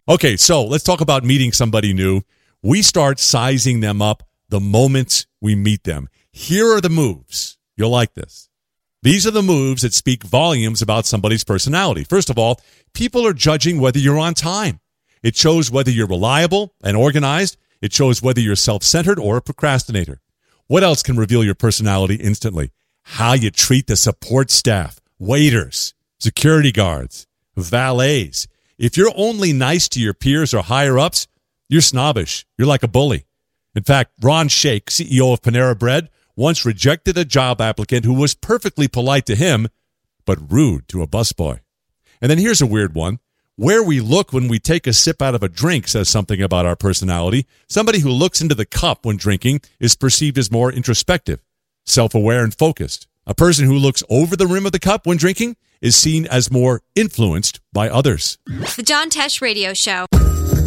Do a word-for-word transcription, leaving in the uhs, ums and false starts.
Okay, so let's talk about meeting somebody new. We start sizing them up the moment we meet them. Here are the moves. You'll like this. These are the moves that speak volumes about somebody's personality. First of all, people are judging whether you're on time. It shows whether you're reliable and organized. It shows whether you're self-centered or a procrastinator. What else can reveal your personality instantly? How you treat the support staff, waiters, security guards, valets. If you're only nice to your peers or higher-ups, you're snobbish. You're like a bully. In fact, Ron Shaich, C E O of Panera Bread, once rejected a job applicant who was perfectly polite to him, but rude to a busboy. And then here's a weird one. Where we look when we take a sip out of a drink says something about our personality. Somebody who looks into the cup when drinking is perceived as more introspective, self-aware, and focused. A person who looks over the rim of the cup when drinking is seen as more influenced by others. The John Tesh Radio Show.